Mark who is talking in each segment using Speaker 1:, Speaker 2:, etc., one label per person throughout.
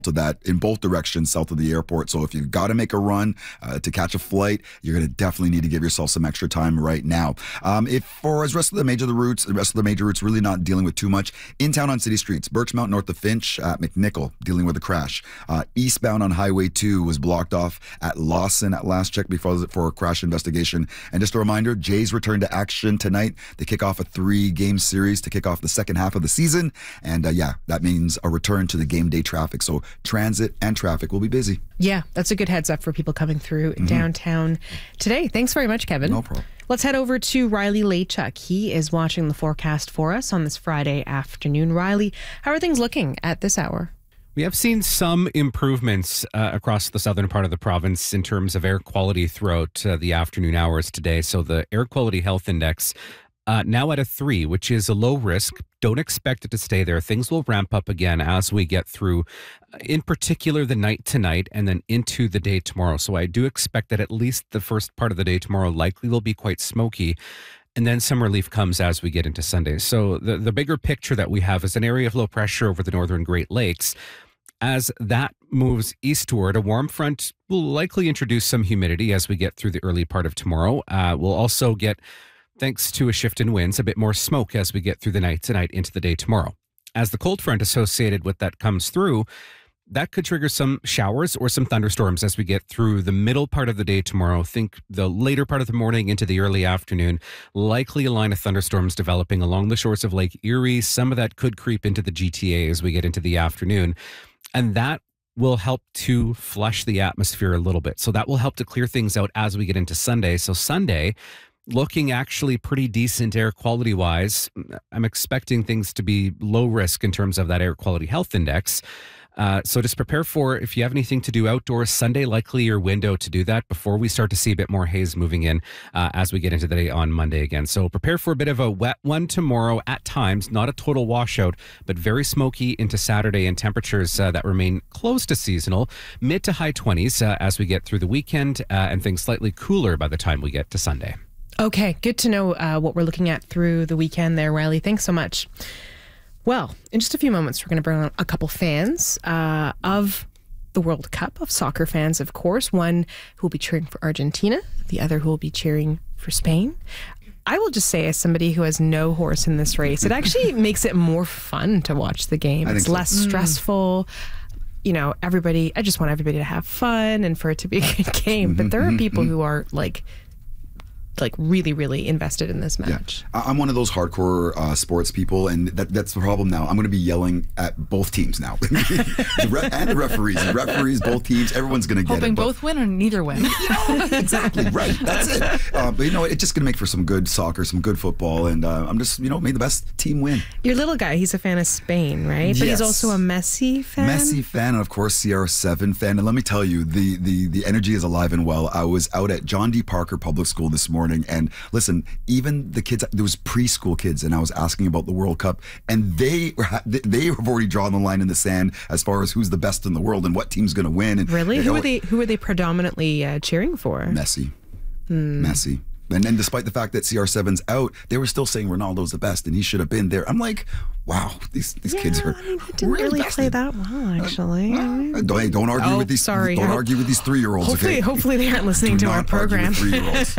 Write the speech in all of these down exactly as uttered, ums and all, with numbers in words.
Speaker 1: So that in both directions south of the airport. So if you've got to make a run uh, to catch a flight, you're going to definitely need to give yourself some extra time right now. Um, if for as rest of the major the routes, the rest of the major routes really not dealing with too much. In town on city streets, Birchmount north of Finch at McNichol dealing with a crash. Uh, eastbound on Highway two was blocked off at Lawson at last check before for a crash investigation. And just a reminder, Jays return to action tonight. They kick off a three-game series to kick off the second half of the season. And uh, yeah, that means a return to the game day traffic. So transit and traffic will be busy.
Speaker 2: Yeah, that's a good heads up for people coming through mm-hmm. downtown today. Thanks very much, Kevin.
Speaker 1: No problem.
Speaker 2: Let's head over to Riley Lachuk. He is watching the forecast for us on this Friday afternoon. Riley, how are things looking at this hour?
Speaker 3: We have seen some improvements uh, across the southern part of the province in terms of air quality throughout uh, the afternoon hours today. So the Air Quality Health Index Uh, now at a three, which is a low risk. Don't expect it to stay there. Things will ramp up again as we get through, uh, in particular, the night tonight and then into the day tomorrow. So I do expect that at least the first part of the day tomorrow likely will be quite smoky. And then some relief comes as we get into Sunday. So the, the bigger picture that we have is an area of low pressure over the northern Great Lakes. As that moves eastward, a warm front will likely introduce some humidity as we get through the early part of tomorrow. Uh, we'll also get, thanks to a shift in winds, a bit more smoke as we get through the night tonight into the day tomorrow. As the cold front associated with that comes through, that could trigger some showers or some thunderstorms as we get through the middle part of the day tomorrow. Think the later part of the morning into the early afternoon. Likely a line of thunderstorms developing along the shores of Lake Erie. Some of that could creep into the G T A as we get into the afternoon. And that will help to flush the atmosphere a little bit. So that will help to clear things out as we get into Sunday. So Sunday, looking actually pretty decent air quality wise. I'm expecting things to be low risk in terms of that air quality health index. Uh, so just prepare for, if you have anything to do outdoors, Sunday likely your window to do that before we start to see a bit more haze moving in uh, as we get into the day on Monday again. So prepare for a bit of a wet one tomorrow at times, not a total washout, but very smoky into Saturday, and temperatures uh, that remain close to seasonal, mid to high twenties uh, as we get through the weekend, uh, and things slightly cooler by the time we get to Sunday.
Speaker 2: Okay, good to know uh, what we're looking at through the weekend there, Riley. Thanks so much. Well, in just a few moments, we're going to bring on a couple fans uh, of the World Cup, of soccer fans, of course. One who will be cheering for Argentina, the other who will be cheering for Spain. I will just say, as somebody who has no horse in this race, it actually makes it more fun to watch the game. It's so. less mm. stressful. You know, everybody, I just want everybody to have fun and for it to be a good game. But there are people who are like, like really, really invested in this match.
Speaker 1: Yeah. I'm one of those hardcore uh, sports people, and that, that's the problem now. I'm going to be yelling at both teams now. the re- and the referees. The referees, both teams, everyone's going to get
Speaker 4: Hoping
Speaker 1: it.
Speaker 4: Hoping both win or neither win.
Speaker 1: You know, exactly, right. That's it. Uh, but, you know, it's just going to make for some good soccer, some good football, and uh, I'm just, you know, may the best team win.
Speaker 2: Your little guy, he's a fan of Spain, right? But
Speaker 1: yes.
Speaker 2: he's also a Messi fan?
Speaker 1: Messi fan, and of course, C R seven fan. And let me tell you, the, the, the energy is alive and well. I was out at John D. Parker Public School this morning, and listen, even the kids, there was preschool kids, and I was asking about the World Cup, and they they have already drawn the line in the sand as far as who's the best in the world and what team's going to win. And
Speaker 2: really, who are they? Who are they predominantly uh, cheering for?
Speaker 1: Messi,
Speaker 2: hmm.
Speaker 1: Messi. And then, despite the fact that C R seven's out, they were still saying Ronaldo's the best and he should have been there. I'm like, wow, these these
Speaker 2: yeah,
Speaker 1: kids are
Speaker 2: I mean, he didn't
Speaker 1: really,
Speaker 2: really
Speaker 1: vested.
Speaker 2: play that well, actually.
Speaker 1: Uh, don't, hey, don't argue
Speaker 2: oh,
Speaker 1: with these.
Speaker 2: Sorry.
Speaker 1: Don't
Speaker 2: Ho-
Speaker 1: argue with these three-year-olds.
Speaker 2: Hopefully,
Speaker 1: okay?
Speaker 2: hopefully they aren't listening
Speaker 1: Do
Speaker 2: to our program.
Speaker 1: Argue with three-year-olds.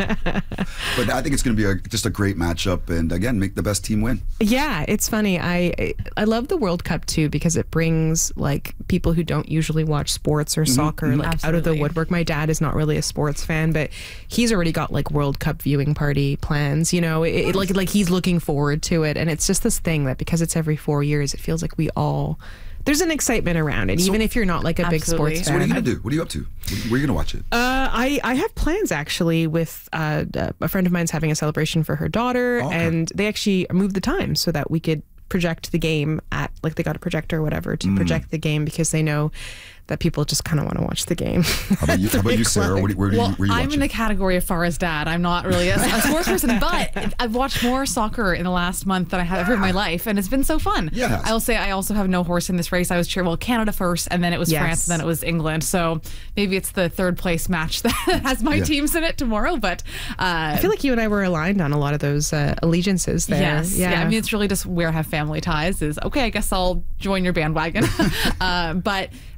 Speaker 1: But I think it's going to be a, just a great matchup, and again, make the best team win.
Speaker 2: Yeah, it's funny. I I love the World Cup too because it brings like people who don't usually watch sports or soccer mm-hmm. like
Speaker 4: Absolutely.
Speaker 2: out of the woodwork. My dad is not really a sports fan, but he's already got like World Cup viewing party plans. You know, it, it, like like he's looking forward to it, and it's just this thing that because it's every four years, it feels like we all. There's an excitement around it, so, even if you're not like a
Speaker 4: absolutely.
Speaker 2: big sports fan.
Speaker 1: So what are you going to do? What are you up to? Where are you going to watch it?
Speaker 2: Uh, I, I have plans actually with uh, a friend of mine's having a celebration for her daughter,
Speaker 1: oh, okay.
Speaker 2: and they actually moved the time so that we could project the game at, like they got a projector or whatever to mm. project the game because they know that people just kind of want to watch the game.
Speaker 1: How about you, how about you Sarah? What do you, where do
Speaker 4: well,
Speaker 1: you, where you
Speaker 4: I'm
Speaker 1: watching?
Speaker 4: in the category of far as dad. I'm not really a, a sports person, but I've watched more soccer in the last month than I have ever in my life, and it's been so fun.
Speaker 1: Yeah.
Speaker 4: I will say I also have no horse in this race. I was cheering, well, Canada first, and then it was
Speaker 2: yes.
Speaker 4: France, and then it was England. So maybe it's the third place match that has my
Speaker 1: yeah.
Speaker 4: teams in it tomorrow, but... Uh,
Speaker 2: I feel like you and I were aligned on a lot of those uh, allegiances there.
Speaker 4: Yes.
Speaker 2: Yeah.
Speaker 4: yeah. I mean, it's really just where I have family ties is, okay, I guess I'll join your bandwagon. uh, but